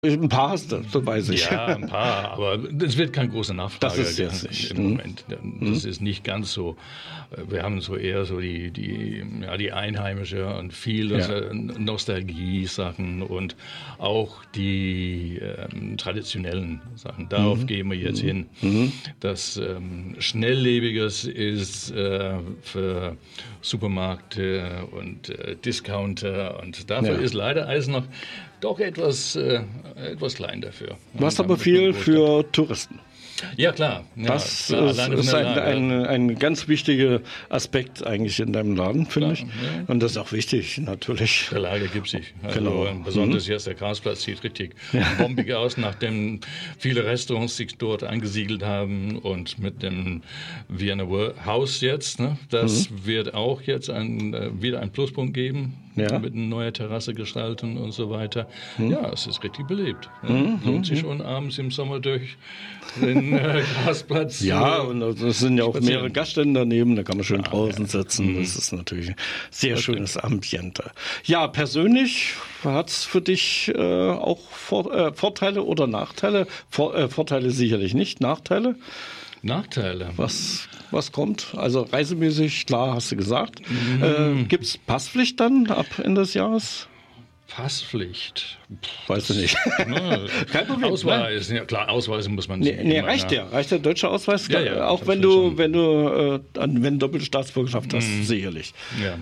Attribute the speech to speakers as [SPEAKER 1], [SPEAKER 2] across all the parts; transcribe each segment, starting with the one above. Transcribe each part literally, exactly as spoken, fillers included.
[SPEAKER 1] Ein paar hast du, so weiß ich.
[SPEAKER 2] Ja, ein paar, aber es wird keine große Nachfrage.
[SPEAKER 1] Das ist jetzt nicht.
[SPEAKER 2] Im Moment. Das ist nicht ganz so. Wir haben so eher so die, die, ja, die einheimische und viel ja. Nostalgie-Sachen und auch die ähm, traditionellen Sachen. Darauf mhm. gehen wir jetzt mhm. hin. Mhm. Das ähm, Schnelllebiges ist äh, für Supermärkte und äh, Discounter und dafür ja. ist leider alles noch doch etwas, äh, etwas klein dafür.
[SPEAKER 1] Du hast aber viel für Touristen.
[SPEAKER 2] Ja, klar. Ja,
[SPEAKER 1] das
[SPEAKER 2] klar,
[SPEAKER 1] ist, ist ein, ein, ein ganz wichtiger Aspekt eigentlich in deinem Laden, finde ich. Ja. Und das ist auch wichtig, natürlich.
[SPEAKER 2] Der Lage gibt sich. Also
[SPEAKER 1] genau.
[SPEAKER 2] Besonders
[SPEAKER 1] mhm.
[SPEAKER 2] jetzt der Grasplatz sieht richtig ja. bombig aus, nachdem viele Restaurants sich dort angesiedelt haben und mit dem Vienna Haus jetzt. Ne, das mhm. wird auch jetzt ein, wieder einen Pluspunkt geben. Ja. Mit einer neuen Terrasse gestalten und so weiter. Mhm. Ja, es ist richtig belebt. Ja. Mhm. Lohnt sich schon abends im Sommer durch den äh, Grasplatz.
[SPEAKER 1] Ja, äh, und es sind ja auch spazieren. mehrere Gaststände daneben, da kann man schön ah, draußen ja. sitzen. Mhm. Das ist natürlich ein sehr das schönes stimmt. Ambiente. Ja, persönlich hat es für dich äh, auch Vor- äh, Vorteile oder Nachteile? Vor- äh, Vorteile sicherlich nicht, Nachteile?
[SPEAKER 2] Nachteile.
[SPEAKER 1] Was, was kommt? Also reisemäßig, klar, hast du gesagt. Mhm. Äh, Gibt es Passpflicht dann ab Ende des Jahres?
[SPEAKER 2] Passpflicht?
[SPEAKER 1] Weißt du nicht.
[SPEAKER 2] Ne, Kein Problem. Ausweis, ja, klar, Ausweise muss man
[SPEAKER 1] nicht. Nee, nee reicht ja. Reicht der deutsche Ausweis?
[SPEAKER 2] Ja, ja,
[SPEAKER 1] auch wenn du, wenn du, äh, wenn du doppelte Staatsbürgerschaft hast, mhm. sicherlich.
[SPEAKER 2] Ja.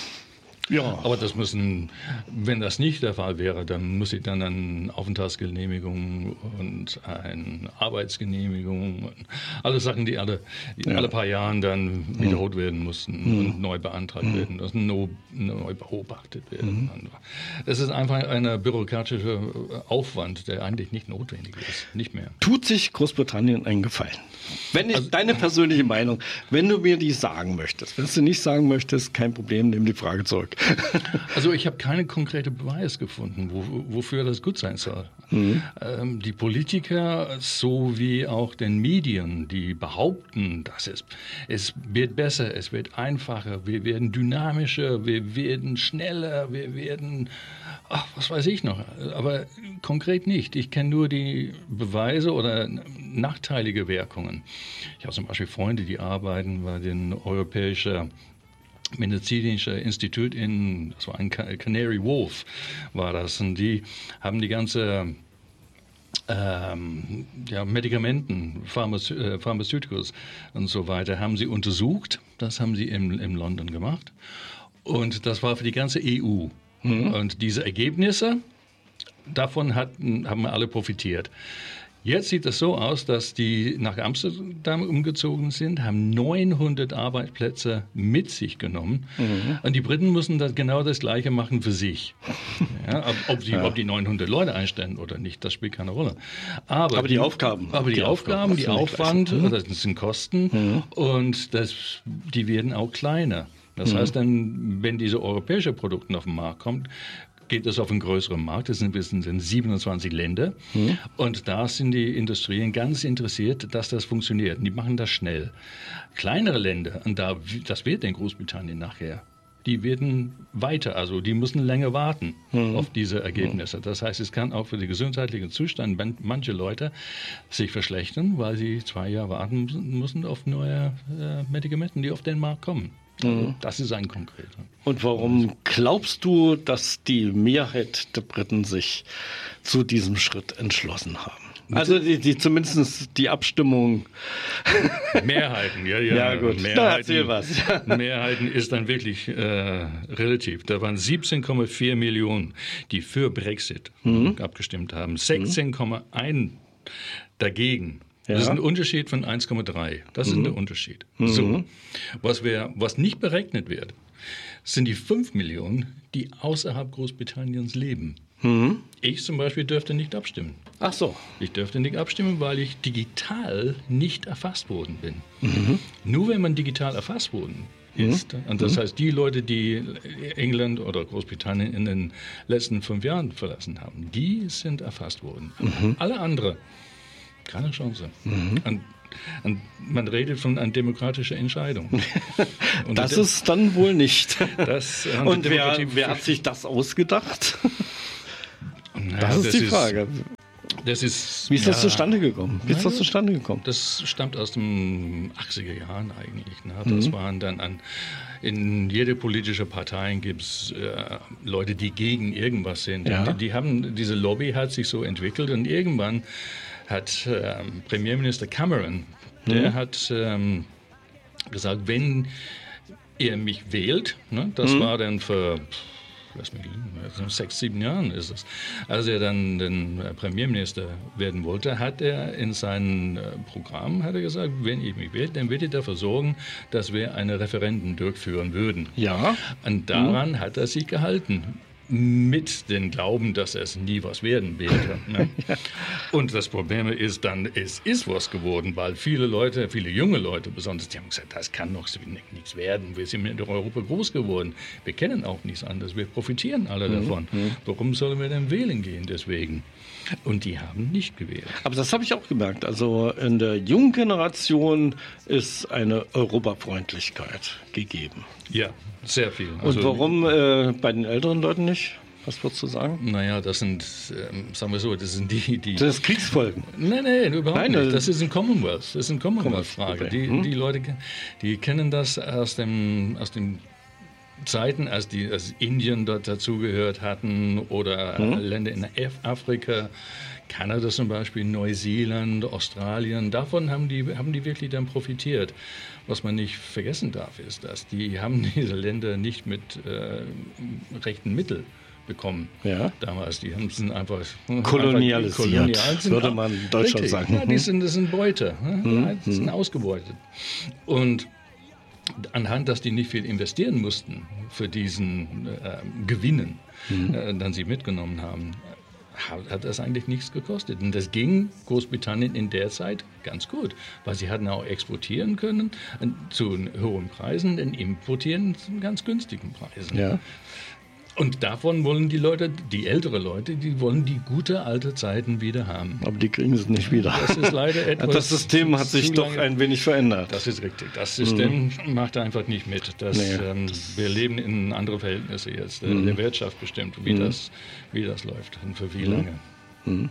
[SPEAKER 2] Ja. Aber das müssen, wenn das nicht der Fall wäre, dann muss ich dann eine Aufenthaltsgenehmigung und eine Arbeitsgenehmigung und alle Sachen, die alle, die ja. alle paar Jahren dann wiederholt mhm. werden mussten mhm. und neu beantragt mhm. werden, das neu, neu beobachtet werden. Mhm. Es ist einfach ein bürokratischer Aufwand, der eigentlich nicht notwendig ist, nicht mehr.
[SPEAKER 1] Tut sich Großbritannien einen Gefallen? Wenn ich, also, deine persönliche Meinung, wenn du mir die sagen möchtest, wenn du nicht sagen möchtest, kein Problem, nimm die Frage zurück.
[SPEAKER 2] Also ich habe keine konkrete Beweis gefunden, wo, wofür das gut sein soll. Mhm. Ähm, die Politiker sowie auch den Medien, die behaupten, dass es, es wird besser, es wird einfacher, wir werden dynamischer, wir werden schneller, wir werden, ach, was weiß ich noch, aber konkret nicht. Ich kenne nur die Beweise oder nachteilige Wirkungen. Ich habe zum Beispiel Freunde, die arbeiten bei den europäischen medizinische Institut in, das war ein Canary Wharf, war das, und die haben die ganze ähm, ja, Medikamenten, Pharmace- äh, Pharmaceuticals und so weiter, haben sie untersucht, das haben sie in, in London gemacht und das war für die ganze E U mhm. und diese Ergebnisse, davon hatten, haben alle profitiert. Jetzt sieht es so aus, dass die nach Amsterdam umgezogen sind, haben neunhundert Arbeitsplätze mit sich genommen. Mhm. Und die Briten müssen das genau das Gleiche machen für sich. Ja, ob, die, ja. ob die neunhundert Leute einstellen oder nicht, das spielt keine Rolle. Aber,
[SPEAKER 1] aber die, die Aufgaben.
[SPEAKER 2] Aber die, die Aufgaben, Aufgaben die Aufwand, mhm. das sind Kosten mhm. und das, die werden auch kleiner. Das mhm. heißt dann, wenn diese europäische Produkte auf den Markt kommen, geht es auf einen größeren Markt. Das sind, das sind siebenundzwanzig Länder. Mhm. Und da sind die Industrien ganz interessiert, dass das funktioniert. Und die machen das schnell. Kleinere Länder, und da, das wird in Großbritannien nachher, die werden weiter, also die müssen länger warten mhm. auf diese Ergebnisse. Das heißt, es kann auch für den gesundheitlichen Zustand manche Leute sich verschlechtern, weil sie zwei Jahre warten müssen auf neue äh, Medikamente, die auf den Markt kommen. Also das ist ein konkreter.
[SPEAKER 1] Und warum glaubst du, dass die Mehrheit der Briten sich zu diesem Schritt entschlossen haben? Also die, die zumindest die Abstimmung.
[SPEAKER 2] Mehrheiten, ja, ja.
[SPEAKER 1] Ja gut,
[SPEAKER 2] Mehrheiten,
[SPEAKER 1] da erzähl was.
[SPEAKER 2] Mehrheiten ist dann wirklich äh, relativ. Da waren siebzehn Komma vier Millionen, die für Brexit mhm. abgestimmt haben. sechzehn Komma eins dagegen. Ja. Das ist ein Unterschied von eins Komma drei. Das mhm. ist der Unterschied. Mhm. So, was, wir, was nicht berechnet wird, sind die fünf Millionen, die außerhalb Großbritanniens leben. Mhm. Ich zum Beispiel dürfte nicht abstimmen.
[SPEAKER 1] Ach so.
[SPEAKER 2] Ich dürfte nicht abstimmen, weil ich digital nicht erfasst worden bin. Mhm. Nur wenn man digital erfasst worden ist, mhm. und das mhm. heißt, die Leute, die England oder Großbritannien in den letzten fünf Jahren verlassen haben, die sind erfasst worden. Mhm. Alle anderen keine Chance. Mhm. Und, und man redet von einer demokratischen Entscheidung. Und
[SPEAKER 1] das ist dann wohl nicht.
[SPEAKER 2] Das,
[SPEAKER 1] und wer, wer hat sich das ausgedacht? Das ja, ist das die ist, Frage.
[SPEAKER 2] Das ist,
[SPEAKER 1] Wie ist ja, das zustande gekommen? Wie ist das zustande gekommen?
[SPEAKER 2] Das stammt aus den achtziger Jahren eigentlich. Ne? Das mhm. waren dann an, in jeder politischen Partei gibt es äh, Leute, die gegen irgendwas sind. Ja. Die, die haben, diese Lobby hat sich so entwickelt und irgendwann hat äh, Premierminister Cameron, der mhm. hat ähm, gesagt, wenn ihr mich wählt, ne, das mhm. war dann für lass mich liegen, sechs, sieben Jahren ist es. Als er dann den Premierminister werden wollte, hat er in seinem Programm hat er gesagt, wenn ich mich wähle, dann werde ich dafür sorgen, dass wir eine Referendum durchführen würden.
[SPEAKER 1] Ja.
[SPEAKER 2] Und daran mhm. hat er sich gehalten. Mit dem Glauben, dass es nie was werden werde. Ne? Ja. Und das Problem ist dann, es ist was geworden, weil viele Leute, viele junge Leute besonders, die haben gesagt, das kann doch nichts werden. Wir sind in Europa groß geworden. Wir kennen auch nichts anderes. Wir profitieren alle mhm. davon. Warum sollen wir denn wählen gehen deswegen? Und die haben nicht gewählt.
[SPEAKER 1] Aber das habe ich auch gemerkt. Also in der jungen Generation ist eine Europafreundlichkeit gegeben.
[SPEAKER 2] Ja, sehr viel.
[SPEAKER 1] Also, und warum äh, bei den älteren Leuten nicht? Was würdest du sagen?
[SPEAKER 2] Naja, das sind, ähm, sagen wir so, das sind die, die...
[SPEAKER 1] Das ist Kriegsfolgen.
[SPEAKER 2] Nein, nein, überhaupt nein, nicht. Das ist ein Commonwealth. Das ist eine Commonwealth-Frage. Die, hm? die Leute, die kennen das aus dem, aus dem Zeiten, als, die, als Indien dort dazugehört hatten oder hm? Länder in Afrika, Kanada zum Beispiel, Neuseeland, Australien, davon haben die, haben die wirklich dann profitiert. Was man nicht vergessen darf, ist, dass die haben diese Länder nicht mit äh, rechten Mitteln bekommen.
[SPEAKER 1] Ja.
[SPEAKER 2] Damals, die haben sind einfach
[SPEAKER 1] kolonialisiert,
[SPEAKER 2] kolonial, sind
[SPEAKER 1] würde man in Deutschland
[SPEAKER 2] richtig,
[SPEAKER 1] sagen.
[SPEAKER 2] Ja, die sind, das sind Beute, hm? die sind ausgebeutet. Und anhand, dass die nicht viel investieren mussten für diesen äh, Gewinnen, mhm. äh, dann sie mitgenommen haben, hat, hat das eigentlich nichts gekostet. Und das ging Großbritannien in der Zeit ganz gut, weil sie hatten auch exportieren können äh, zu hohen Preisen und importieren zu ganz günstigen Preisen.
[SPEAKER 1] Ja.
[SPEAKER 2] Und davon wollen die Leute, die ältere Leute, die wollen die gute alte Zeiten wieder haben.
[SPEAKER 1] Aber die kriegen es nicht wieder.
[SPEAKER 2] Das ist leider etwas.
[SPEAKER 1] Das System hat sich doch ein wenig verändert.
[SPEAKER 2] Das ist richtig. Das System mhm. macht einfach nicht mit. Das, nee. ähm, wir leben in andere Verhältnisse jetzt. Mhm. Der Wirtschaft bestimmt, wie, mhm. das, wie das läuft und für wie lange.
[SPEAKER 1] Mhm.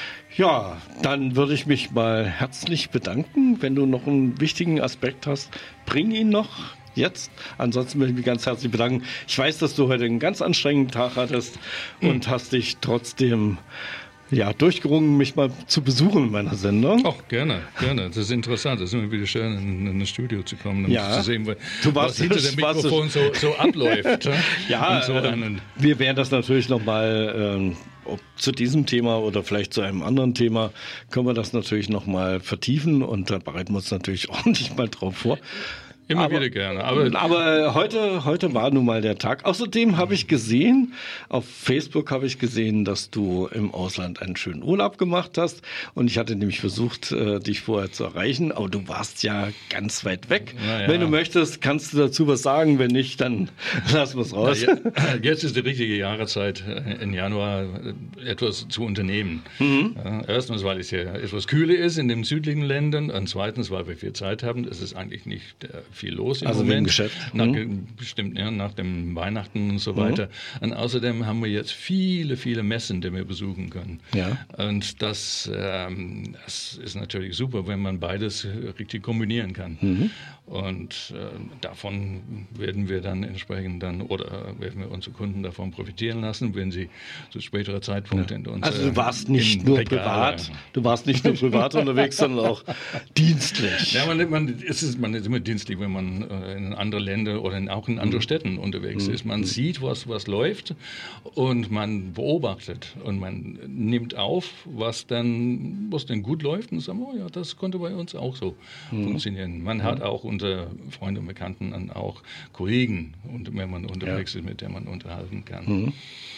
[SPEAKER 1] Ja, dann würde ich mich mal herzlich bedanken. Wenn du noch einen wichtigen Aspekt hast, bring ihn noch. Jetzt. Ansonsten möchte ich mich ganz herzlich bedanken. Ich weiß, dass du heute einen ganz anstrengenden Tag hattest mhm. und hast dich trotzdem ja, durchgerungen, mich mal zu besuchen in meiner Sendung.
[SPEAKER 2] Ach, gerne, gerne. Das ist interessant. Es ist immer wieder schön, in, in das Studio zu kommen und
[SPEAKER 1] ja.
[SPEAKER 2] zu sehen,
[SPEAKER 1] du warst,
[SPEAKER 2] was hinter dem Mikrofon so, so abläuft.
[SPEAKER 1] Ja, so äh, wir werden das natürlich nochmal, ähm, ob zu diesem Thema oder vielleicht zu einem anderen Thema, können wir das natürlich nochmal vertiefen und da bereiten wir uns natürlich ordentlich mal drauf vor.
[SPEAKER 2] Immer
[SPEAKER 1] aber,
[SPEAKER 2] wieder gerne. Aber,
[SPEAKER 1] aber heute, heute war nun mal der Tag. Außerdem habe ich gesehen, auf Facebook habe ich gesehen, dass du im Ausland einen schönen Urlaub gemacht hast. Und ich hatte nämlich versucht, dich vorher zu erreichen. Aber du warst ja ganz weit weg. Ja. Wenn du möchtest, kannst du dazu was sagen. Wenn nicht, dann lassen wir es raus.
[SPEAKER 2] Ja, jetzt ist die richtige Jahreszeit, im Januar etwas zu unternehmen. Mhm. Erstens, weil es ja etwas kühler ist in den südlichen Ländern. Und zweitens, weil wir viel Zeit haben. Es ist eigentlich nicht viel los im
[SPEAKER 1] also
[SPEAKER 2] Moment.
[SPEAKER 1] Im Geschäft.
[SPEAKER 2] Nach, mhm. Bestimmt, ja, nach dem Weihnachten und so weiter. Mhm. Und außerdem haben wir jetzt viele, viele Messen, die wir besuchen können.
[SPEAKER 1] Ja.
[SPEAKER 2] Und das, ähm, das ist natürlich super, wenn man beides richtig kombinieren kann.
[SPEAKER 1] Mhm.
[SPEAKER 2] Und äh, davon werden wir dann entsprechend dann, oder werden wir unsere Kunden davon profitieren lassen, wenn sie zu späterer Zeitpunkt ja. in uns.
[SPEAKER 1] Also du warst nicht nur Regal, privat, du warst nicht nur privat unterwegs, sondern auch dienstlich.
[SPEAKER 2] Ja, man, man, es ist, man ist immer dienstlich, wenn man äh, in andere Länder oder in, auch in andere mhm. Städten unterwegs mhm. ist. Man mhm. sieht, was, was läuft und man beobachtet und man nimmt auf, was dann, was denn gut läuft und sagt, oh ja, das konnte bei uns auch so mhm. funktionieren. Man mhm. hat auch unsere Freunde und Bekannten und auch Kollegen, wenn man unterwegs ja. ist, mit denen man unterhalten kann. Mhm.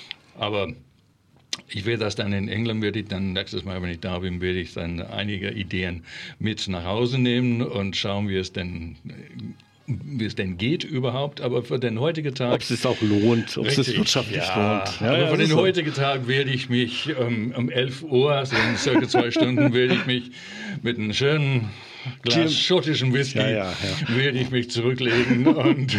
[SPEAKER 2] Aber ich werde das dann in England, werde ich dann nächstes Mal, wenn ich da bin, werde ich dann einige Ideen mit nach Hause nehmen und schauen, wie es denn wie es denn geht überhaupt, aber für den heutigen Tag...
[SPEAKER 1] Ob es sich auch lohnt, ob es sich wirtschaftlich
[SPEAKER 2] ja,
[SPEAKER 1] lohnt.
[SPEAKER 2] Ja, aber ja, für den so. heutigen Tag werde ich mich ähm, um elf Uhr, also in circa zwei Stunden, werde ich mich mit einem schönen Glas schottischen Whisky ja, ja, ja. werde ich mich zurücklegen und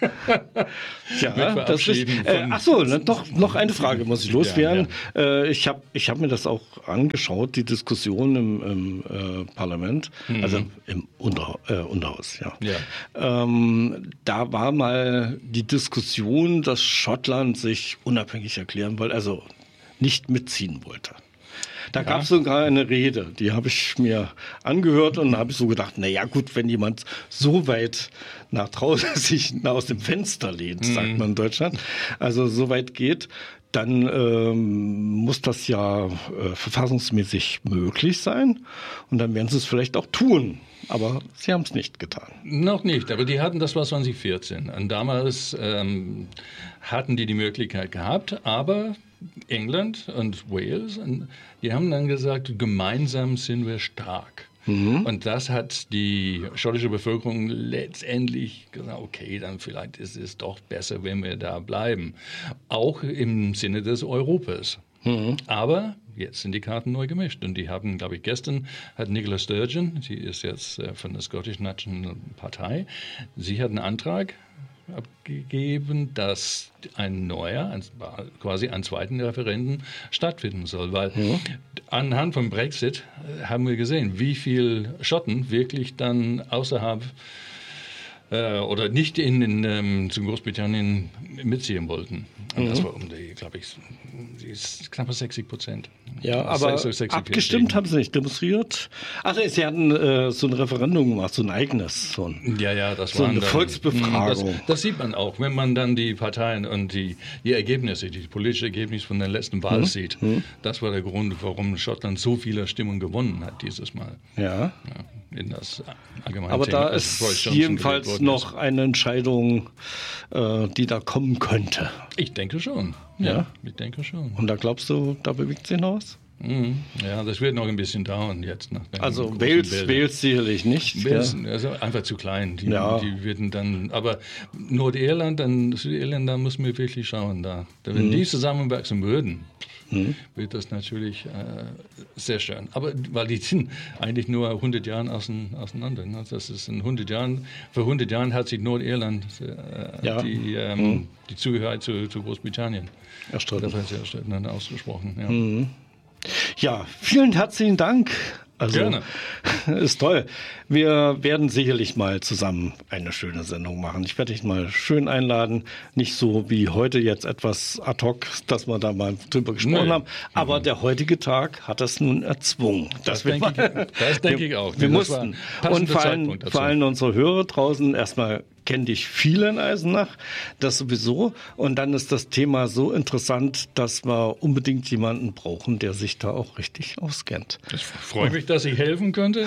[SPEAKER 1] ja, das ist, äh, ach so, ne, doch noch eine Frage muss ich loswerden. Ja, ja. Äh, ich habe ich hab mir das auch angeschaut, die Diskussion im, im äh, Parlament, mhm. also im Unter, äh, Unterhaus. Ja. Ja. Ähm, da war mal die Diskussion, dass Schottland sich unabhängig erklären wollte, also nicht mitziehen wollte. Da ja. gab es sogar eine Rede, die habe ich mir angehört und da habe ich so gedacht, na ja gut, wenn jemand so weit nach draußen sich aus dem Fenster lehnt, mhm. sagt man in Deutschland, also so weit geht, dann ähm, muss das ja äh, verfassungsmäßig möglich sein und dann werden sie es vielleicht auch tun. Aber sie haben es nicht getan.
[SPEAKER 2] Noch nicht, aber die hatten, das war zwanzig vierzehn. Und damals ähm, hatten die die Möglichkeit gehabt, aber England und Wales, die haben dann gesagt, gemeinsam sind wir stark. Mhm. Und das hat die schottische Bevölkerung letztendlich gesagt, okay, dann vielleicht ist es doch besser, wenn wir da bleiben. Auch im Sinne des Europas. Mhm. Aber jetzt sind die Karten neu gemischt und die haben, glaube ich, gestern hat Nicola Sturgeon, sie ist jetzt von der Scottish National Partei, sie hat einen Antrag abgegeben, dass ein neuer, ein, quasi ein zweiten Referendum stattfinden soll, weil mhm. anhand vom Brexit haben wir gesehen, wie viel Schotten wirklich dann außerhalb äh, oder nicht in, in ähm, zu Großbritannien mitziehen wollten. Und mhm. das war um die, glaube ich, die ist knapp sechzig Prozent.
[SPEAKER 1] Ja, aber so abgestimmt haben sie nicht, demonstriert. Also sie hatten äh, so ein Referendum gemacht, so ein eigenes. So ein,
[SPEAKER 2] ja, ja, das
[SPEAKER 1] so
[SPEAKER 2] war
[SPEAKER 1] eine dann, Volksbefragung.
[SPEAKER 2] Das, das sieht man auch, wenn man dann die Parteien und die, die Ergebnisse, die politische Ergebnisse von der letzten Wahl mhm. sieht. Mhm. Das war der Grund, warum Schottland so viele Stimmen gewonnen hat dieses Mal.
[SPEAKER 1] Ja.
[SPEAKER 2] ja in das allgemeine
[SPEAKER 1] Aber da ist jedenfalls noch eine Entscheidung, äh, die da kommen könnte.
[SPEAKER 2] Ich denke schon. Ja, ja, ich denke schon.
[SPEAKER 1] Und da glaubst du, da bewegt sich noch was?
[SPEAKER 2] Mhm. Ja, das wird noch ein bisschen dauern jetzt. Nach
[SPEAKER 1] also Wales, Wales sicherlich nicht.
[SPEAKER 2] Wales, ja. Also einfach zu klein. Die, ja. die würden dann, aber Nordirland, dann Südirland, da müssen wir wirklich schauen. Da, wenn mhm. die zusammenwachsen würden, mhm. wird das natürlich äh, sehr schön. Aber weil die sind eigentlich nur hundert Jahre auseinander. Ne? Das ist in hundert Jahren, vor hundert Jahren hat sich Nordirland äh, ja. die, ähm, mhm. die Zugehörigkeit zu, zu Großbritannien
[SPEAKER 1] erstritten.
[SPEAKER 2] Das hat sie erstritten ausgesprochen. Ja.
[SPEAKER 1] Mhm. Ja, vielen herzlichen Dank. Also,
[SPEAKER 2] Gerne.
[SPEAKER 1] Ist toll. Wir werden sicherlich mal zusammen eine schöne Sendung machen. Ich werde dich mal schön einladen. Nicht so wie heute jetzt etwas ad hoc, dass wir da mal drüber gesprochen nee. haben. Aber mhm. der heutige Tag hat das nun erzwungen.
[SPEAKER 2] Das, das denke ich, das denk ich auch.
[SPEAKER 1] Wir das mussten. Und vor allem, vor allem unsere Hörer draußen erstmal kennen dich viele in Eisenach, das sowieso. Und dann ist das Thema so interessant, dass wir unbedingt jemanden brauchen, der sich da auch richtig auskennt.
[SPEAKER 2] Ich freue mich, dass ich helfen könnte.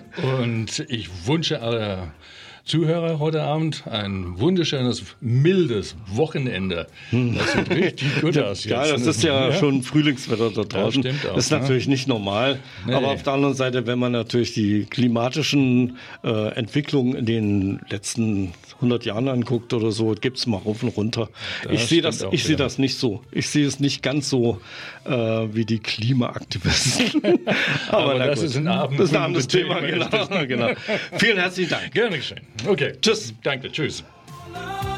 [SPEAKER 2] Und ich wünsche aller Zuhörer heute Abend ein wunderschönes, mildes Wochenende. Das sieht richtig gut aus jetzt.
[SPEAKER 1] Ja, das ist ja, ja schon Frühlingswetter da draußen.
[SPEAKER 2] Das stimmt auch,
[SPEAKER 1] das ist natürlich
[SPEAKER 2] ja.
[SPEAKER 1] nicht normal. Nee. Aber auf der anderen Seite, wenn man natürlich die klimatischen äh, Entwicklungen in den letzten hundert Jahren anguckt oder so, gibt es mal rauf und runter. Das ich sehe das, ich sehe das nicht so. Ich sehe es nicht ganz so äh, wie die Klimaaktivisten. Aber,
[SPEAKER 2] Aber das gut. ist ein, Abend
[SPEAKER 1] das ist ein anderes Thema. Thema. Genau, genau. Vielen herzlichen Dank.
[SPEAKER 2] Gerne geschehen. Okay.
[SPEAKER 1] Tschüss.
[SPEAKER 2] Danke. Tschüss.